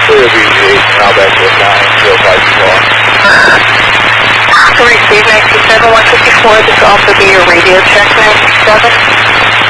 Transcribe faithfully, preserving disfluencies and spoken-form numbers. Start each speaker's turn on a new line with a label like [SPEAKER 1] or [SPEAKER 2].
[SPEAKER 1] Clear V eight, now back to nine, zero five four.
[SPEAKER 2] Receive nine two seven one fifty four, this will also be your radio check nine two seven.